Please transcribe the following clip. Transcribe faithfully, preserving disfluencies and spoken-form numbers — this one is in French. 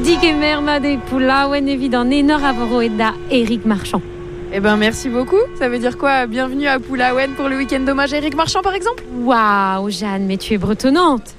Dikemerma de Poulaouen évident Nénor Avoroeda Éric Marchand. Eh ben merci beaucoup. Ça veut dire quoi? Bienvenue à Poulaouen pour le week-end d'hommage à Éric Marchand par exemple? Waouh Jeanne, mais tu es bretonnante.